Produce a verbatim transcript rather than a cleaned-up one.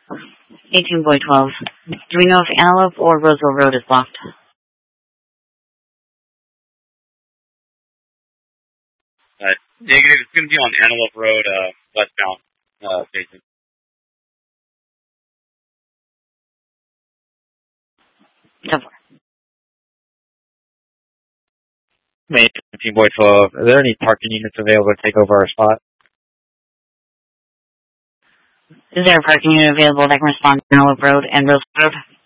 eighteen Boy twelve. Do we know if Antelope or Roseville Road is blocked? Uh, negative. It's going to be on Antelope Road, uh, westbound, uh, facing. ten four. Main eighteen Boy twelve. Are there any parking units available to take over our spot? Is there a parking unit available that can respond to Antelope Road and Roseville Road?